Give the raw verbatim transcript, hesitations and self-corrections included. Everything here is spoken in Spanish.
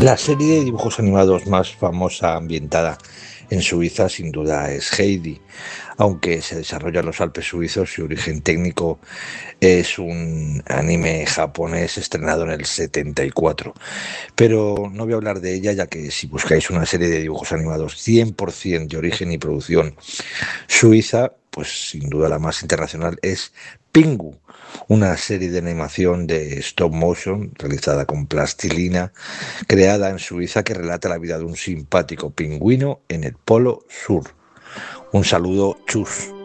La serie de dibujos animados más famosa ambientada en Suiza sin duda es Heidi, aunque se desarrolla en los Alpes suizos, su origen técnico es un anime japonés estrenado en el setenta y cuatro. Pero no voy a hablar de ella, ya que si buscáis una serie de dibujos animados cien por ciento de origen y producción suiza, pues sin duda la más internacional es Pingu, una serie de animación de stop motion realizada con plastilina, creada en Suiza, que relata la vida de un simpático pingüino en el Polo Sur. Un saludo, chus.